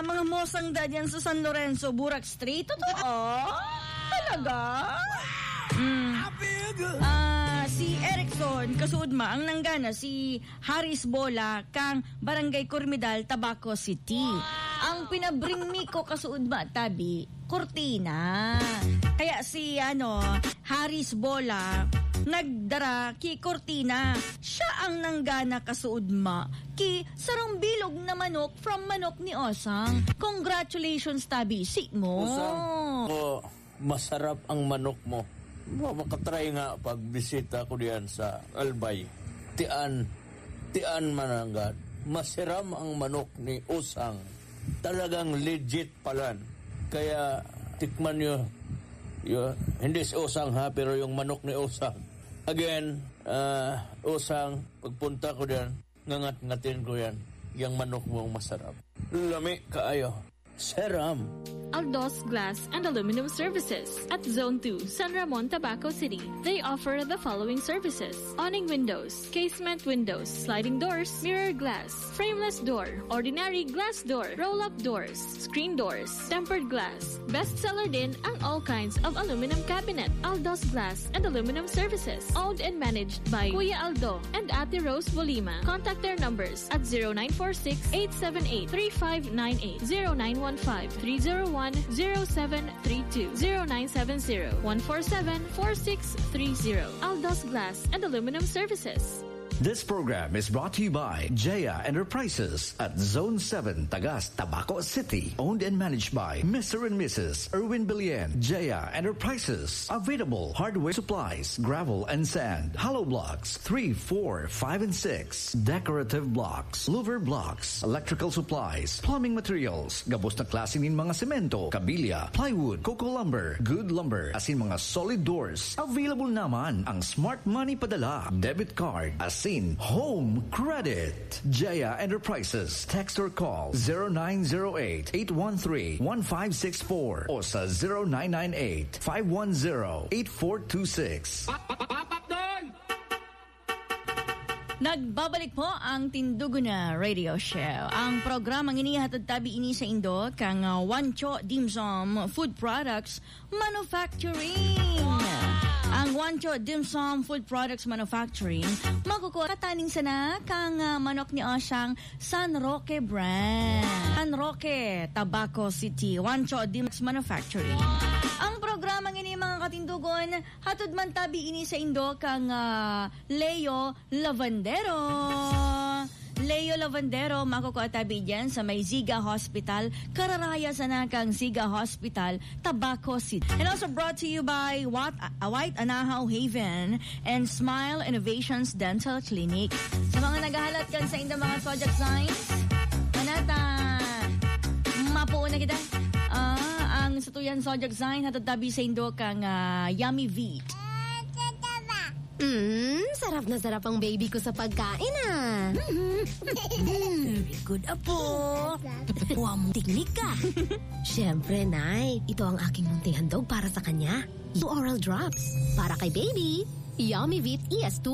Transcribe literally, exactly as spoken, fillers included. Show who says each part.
Speaker 1: mga mosang dad yan sa San Lorenzo, Burak Street. Totoo? Talaga? Mm. Ah, si Erickson Kasudma ang nanggana si Haris Bola kang Barangay Cormidal, Tabaco City. Ang pinabring mi ko Kasudma tabi Cortina. Kaya si ano Haris Bola nagdara ki Cortina. Siya ang nanggana Kasudma ki sarong bilog na manok from manok ni Osang. Congratulations tabi si mo.
Speaker 2: Osang, oh, masarap ang manok mo. Makatry nga pagbisita ko diyan sa Albay. Tian, tian mananggad. Masiram ang manok ni Osang. Talagang legit palan. Kaya tikman nyo, yun, hindi si Osang ha, pero yung manok ni Osang. Again, uh, Osang, pagpunta ko diyan, ngangat-ngatin ko yan. Yung manok mong masarap. Lami kaayo. Seram.
Speaker 3: Aldos Glass and Aluminum Services at Zone two, San Ramon, Tabaco City. They offer the following services: awning windows, casement windows, sliding doors, mirror glass, frameless door, ordinary glass door, roll-up doors, screen doors, tempered glass. Bestseller din ang all kinds of aluminum cabinet. Aldos Glass and Aluminum Services, owned and managed by Kuya Aldo and Ate Rose Bolima. Contact their numbers at zero nine four six, eight seven eight, three five nine eight, zero nine one five, three zero one, zero seven three two, zero nine seven zero, one four seven, four six three zero. Aldos Glass and Aluminum Services.
Speaker 4: This program is brought to you by Jaya Enterprises at Zone seven, Tagas, Tabaco City. Owned and managed by Mister and Missus Erwin Billion. Jaya Enterprises. Available hardware supplies, gravel and sand, hollow blocks, three, four, five, and six. Decorative blocks, louver blocks, electrical supplies, plumbing materials, gabos na klase ng mga semento, kabilya, plywood, coco lumber, good lumber, as in mga solid doors. Available naman ang Smart Money Padala, debit card, as in home credit. Jaya Enterprises. Text or call zero nine zero eight, eight one three, one five six four o sa zero nine nine eight, five one zero, eight four two six.
Speaker 1: Nagbabalik po ang Tinduguna Radio Show. Ang programang inihatod tabi ini sa Indo kang uh, Wancho Dimsum Food Products Manufacturing. Ang Wancho Dimsum Food Products Manufacturing makukuha kataning sana kang uh, manok ni Osang San Roque brand. San Roque, Tabaco City. Wancho Dimsum Manufacturing. Ang programang ini mga katindugon hatod man tabi ini sa Indo kang uh, Leo Lavandero. Leo Lavandero, makukuha tabi dyan sa may Ziga Hospital, Kararaya sana kang Ziga Hospital, Tabaco City. And also brought to you by Wat, uh, White Anahaw Haven and Smile Innovations Dental Clinic. Sa mga naghahalat kan sa Indo mga zodiac signs, manata, mapuo na kita. Ah, ang satuyan zodiac sign hatod tabi sa Indo kang uh, Yummy V.
Speaker 5: Mmm, sarap na sarap ang baby ko sa pagkain ah.
Speaker 6: Very good, Apo. Nakuha mong teknik ka.
Speaker 5: Siyempre, Nay. Ito ang aking munting handog para sa kanya. Oral drops. Para kay baby. Yummy Vit E S two